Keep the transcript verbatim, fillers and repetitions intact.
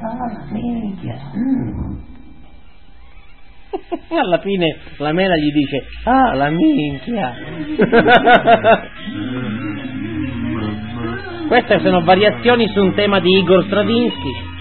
Ah, la minchia. Mm. Alla fine la mela gli dice: ah, la minchia. Queste sono variazioni su un tema di Igor Stravinsky.